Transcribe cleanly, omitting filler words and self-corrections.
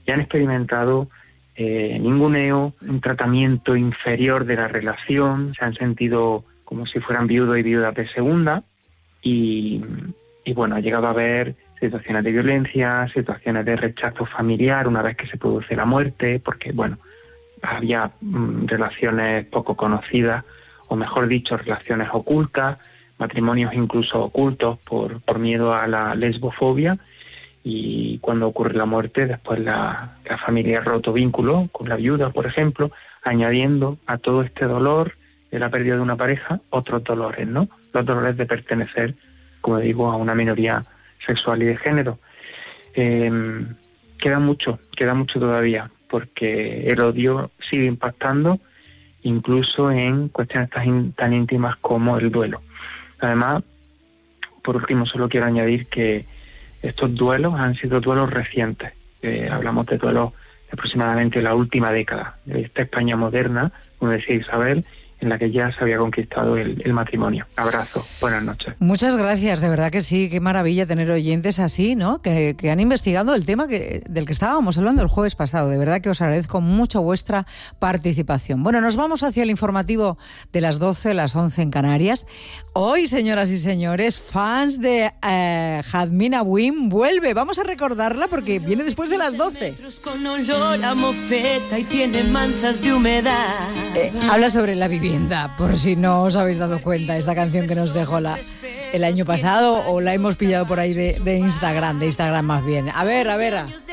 y han experimentado ninguneo, un tratamiento inferior de la relación, se han sentido como si fueran viudo y viuda de segunda y bueno, ha llegado a haber situaciones de violencia, situaciones de rechazo familiar una vez que se produce la muerte, porque bueno, había relaciones poco conocidas, o mejor dicho, relaciones ocultas, matrimonios incluso ocultos por miedo a la lesbofobia, y cuando ocurre la muerte, después la familia ha roto vínculo con la viuda, por ejemplo, añadiendo a todo este dolor de la pérdida de una pareja otros dolores, ¿no? Los dolores de pertenecer, como digo, a una minoría sexual y de género. Queda mucho todavía, porque el odio sigue impactando incluso en cuestiones tan íntimas como el duelo. Además, por último, solo quiero añadir que estos duelos han sido duelos recientes. Hablamos de duelos de aproximadamente la última década, de esta España moderna, como decía Isabel, en la que ya se había conquistado el matrimonio. Abrazo, buenas noches. Muchas gracias, de verdad que sí, qué maravilla tener oyentes así, ¿no? Que han investigado el tema del que estábamos hablando el jueves pasado. De verdad que os agradezco mucho vuestra participación. Bueno, nos vamos hacia el informativo de las 12, las 11 en Canarias. Hoy, señoras y señores, fans de Jazmina Win vuelve. Vamos a recordarla porque viene después de las 12. Con olor a mofeta y tiene manchas de humedad. Habla sobre la vivienda, por si no os habéis dado cuenta, esta canción que nos dejó el año pasado, o la hemos pillado por ahí de Instagram más bien. A ver.